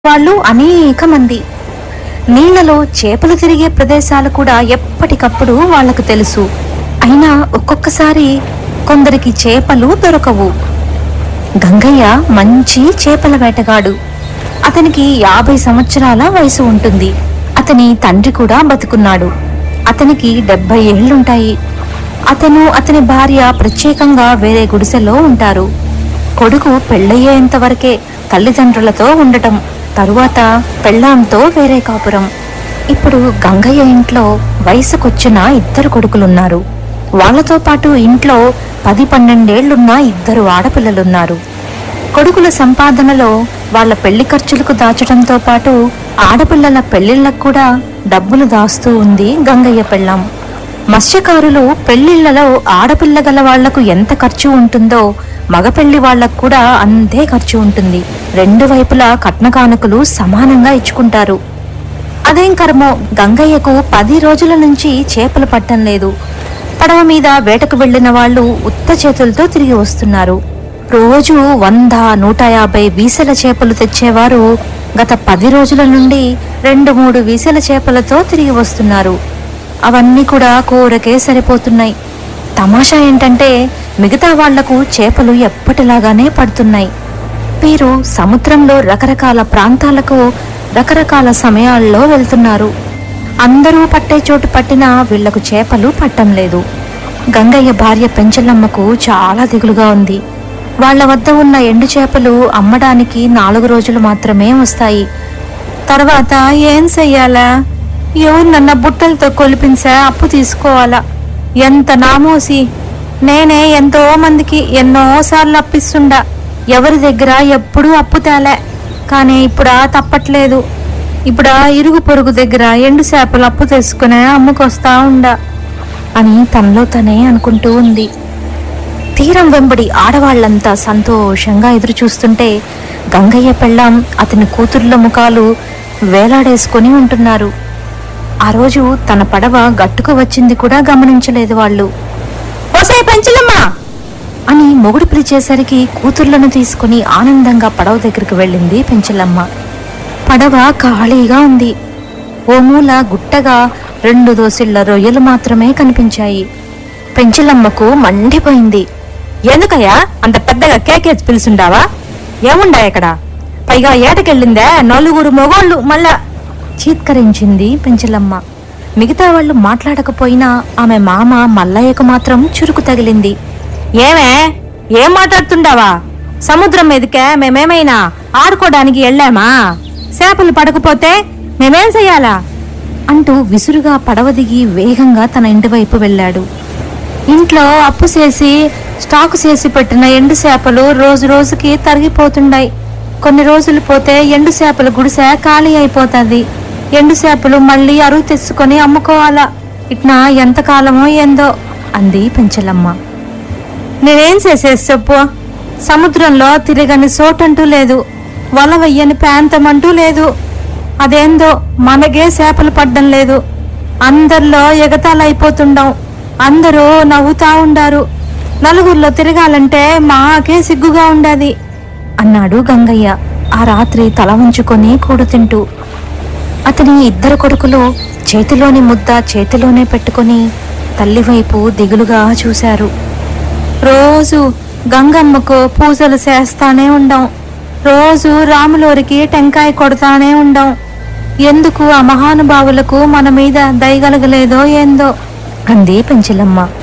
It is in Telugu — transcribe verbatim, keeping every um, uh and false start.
వాళ్ళు అనేక మంది. నీళ్లలో చేపలు తిరిగే ప్రదేశాలు కూడా ఎప్పటికప్పుడు వాళ్లకు తెలుసు. అయినా ఒక్కొక్కసారి కొందరికి చేపలు దొరకవు. గంగయ్య మంచి చేపల వేటగాడు. అతనికి యాభై సంవత్సరాల వయసు ఉంటుంది. అతని తండ్రి కూడా బతుకున్నాడు. అతనికి డెబ్బై ఏళ్లుంటాయి. అతను అతని భార్య ప్రత్యేకంగా వేరే గుడిసెలో ఉంటారు. కొడుకు పెళ్ళయ్యేంత వరకే తల్లిదండ్రులతో ఉండటం, తరువాత పెళ్ళాంతో వేరే కాపురం. ఇప్పుడు గంగయ్య ఇంట్లో వయసుకొచ్చిన ఇద్దరు కొడుకులున్నారు. వాళ్లతో పాటు ఇంట్లో పది పన్నెండేళ్లున్న ఇద్దరు ఆడపిల్లలున్నారు. కొడుకుల సంపాదనలో వాళ్ల పెళ్లి ఖర్చులకు దాచడంతో పాటు ఆడపిల్లల పెళ్లిళ్లకు కూడా డబ్బులు దాస్తూ ఉంది గంగయ్య పెళ్ళాం. మత్స్యకారులు పెళ్లిళ్లలో ఆడపిల్ల గల వాళ్లకు ఎంత ఖర్చు ఉంటుందో మగపెళ్లి వాళ్లకు కూడా అంతే ఖర్చు ఉంటుంది. రెండు వైపులా కట్నకానుకలు సమానంగా ఇచ్చుకుంటారు. అదేం కర్మో, గంగయ్యకు పది రోజుల నుంచి చేపలు పట్టం లేదు. పడవ మీద వేటకు వెళ్లిన వాళ్ళు ఉత్త చేతులతో తిరిగి వస్తున్నారు. రోజు వంద నూట యాభై వీసెల చేపలు తెచ్చేవారు గత పది రోజుల నుండి రెండు మూడు వీసెల చేపలతో తిరిగి వస్తున్నారు. అవన్నీ కూడా కూరకే సరిపోతున్నాయి. తమాషా ఏంటంటే మిగతా వాళ్లకు చేపలు ఎప్పటిలాగానే పడుతున్నాయి. వీరు సముద్రంలో రకరకాల ప్రాంతాలకు రకరకాల సమయాల్లో వెళ్తున్నారు. అందరూ పట్టే చోటు పట్టినా వీళ్లకు చేపలు పట్టం లేదు. గంగయ్య భార్య పెంచలమ్మకు చాలా దిగులుగా ఉంది. వాళ్ల వద్ద ఉన్న ఎండు చేపలు అమ్మడానికి నాలుగు రోజులు మాత్రమే వస్తాయి. తర్వాత ఏం చెయ్యాలా? ఎవరినన్నా బుట్టలతో కొలిపించా అప్పు తీసుకోవాలా? ఎంత నామోసి! నేనే ఎంతో మందికి ఎన్నోసార్లు అప్పిస్తుండా. ఎవరి దగ్గర ఎప్పుడూ అప్పు తేలే. కానీ ఇప్పుడా తప్పట్లేదు. ఇప్పుడా ఇరుగు పొరుగు దగ్గర ఎండు చేపలు అప్పు తీసుకునే అమ్ముకొస్తా ఉండా అని తనలో తనే అనుకుంటూ ఉంది. తీరం వెంబడి ఆడవాళ్లంతా సంతోషంగా ఎదురు చూస్తుంటే గంగయ్య పెళ్ళాం అతని కూతుర్ల ముఖాలు వేలాడేసుకొని ఉంటున్నారు. ఆ రోజు తన పడవ గట్టుకు వచ్చింది కూడా గమనించలేదు వాళ్ళు. ఓసే పెంచలమ్మా అని మొగుడు పిలిచేసరికి కూతుర్లను తీసుకుని ఆనందంగా పడవ దగ్గరికి వెళ్ళింది పెంచలమ్మ. పడవ ఖాళీగా ఉంది. ఓ మూల గుట్టగా రెండు దోసిళ్ల రొయ్యలు మాత్రమే కనిపించాయి. పెంచలమ్మకు మండిపోయింది. ఎందుకయ్యా అంత పెద్దగా కేకేసి పిలుచుండావా? ఏముండా ఇక్కడ? పైగా ఏటకెళ్ళిందే నలుగురు మొగోళ్ళు మళ్ళా చీత్కరించింది పెంచలమ్మ. మిగతా వాళ్ళు మాట్లాడకపోయినా ఆమె మామ మల్లయ్యకు మాత్రం చురుకు తగిలింది. ఏమే ఏం మాట్లాడుతుండావా? సముద్రం మీదకే మేమేమైనా ఆడుకోవడానికి వెళ్ళామా? చేపలు పడకపోతే మేమేం చెయ్యాలా అంటూ విసురుగా పడవ దిగి వేగంగా తన ఇంటి వైపు వెళ్ళాడు. ఇంట్లో అప్పు చేసి స్టాకు చేసి పెట్టిన ఎండు చేపలు రోజు రోజుకి తరిగిపోతుండాయి. కొన్ని రోజులు పోతే ఎండు చేపల గుడిసె ఖాళీ అయిపోతుంది. ఎండు చేపలు మళ్ళీ అరువు తెచ్చుకొని అమ్ముకోవాలా? ఇట్నా ఎంతకాలమో ఏందో అంది పెంచలమ్మ. నేనేం చేసేసి చెప్పు? సముద్రంలో తిరగని చోటంటూ లేదు, వల వెయ్యని ప్రాంతమంటూ లేదు. అదేందో మనకే చేపలు పడ్డం లేదు. అందరిలో ఎగతాలైపోతుండం. అందరూ నవ్వుతా ఉండారు. నలుగురిలో తిరగాలంటే మాకే సిగ్గుగా ఉండాది అన్నాడు గంగయ్య ఆ రాత్రి తల ఉంచుకొని కూడు తింటూ. అతని ఇద్దరు కొడుకులు చేతిలోని ముద్ద చేతిలోనే పెట్టుకుని తల్లివైపు దిగులుగా చూశారు. రోజు గంగమ్మకు పూజలు చేస్తానే ఉండం. రోజు రాములోరికి టెంకాయ కొడతానే ఉండం. ఎందుకు ఆ మహానుభావులకు మన మీద దయగలగలేదో ఏందో అంది పెంచలమ్మ.